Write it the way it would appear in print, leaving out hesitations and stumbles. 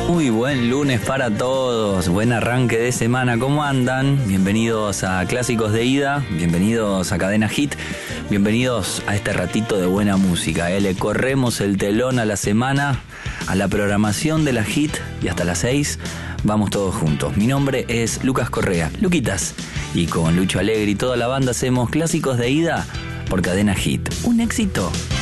Muy buen lunes para todos, buen arranque de semana, ¿cómo andan? Bienvenidos a Clásicos de Ida, bienvenidos a Cadena Hit, bienvenidos a este ratito de buena música, Le corremos el telón a la semana, a la programación de la Hit y hasta las 6 vamos todos juntos. Mi nombre es Lucas Correa, Luquitas, y con Lucho Alegre y toda la banda hacemos Clásicos de Ida por Cadena Hit. Un éxito